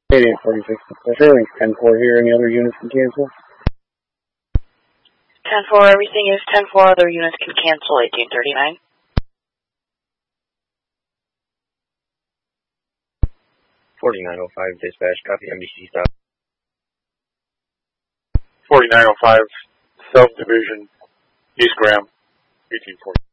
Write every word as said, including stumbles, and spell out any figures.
eight eight forty-six, Sterling, ten four here. Any other units can cancel? ten four, everything is ten four. Other units can cancel eighteen thirty-nine. forty-nine oh five, dispatch, copy M D C stop. forty-nine oh five, South Division, East Graham, eighteen forty.